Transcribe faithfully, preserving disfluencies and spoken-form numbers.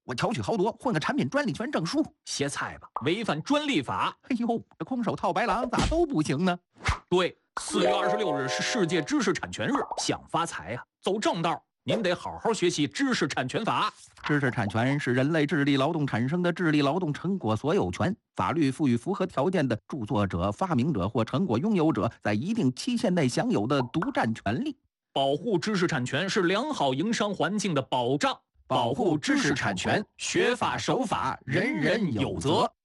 我巧取豪夺，混个产品专利权证书。 歇菜吧，违反专利法。 哎呦，这空手套白狼咋都不行呢？ 对，四月二十六日是世界知识产权日，想发财呀、啊，走正道。您得好好学习知识产权法。 知识产权是人类智力劳动产生的智力劳动成果所有权。法律赋予符合条件的著作者、发明者或成果拥有者在一定期限内享有的独占权利。 保护知识产权是良好营商环境的保障。 保护知识产权，学法守法，人人有责。